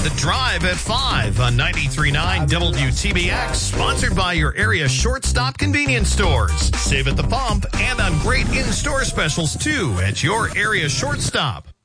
The Drive at 5 on 93.9 WTBX, sponsored by your area shortstop convenience stores. Save at the pump and on great in-store specials, too, at your area shortstop.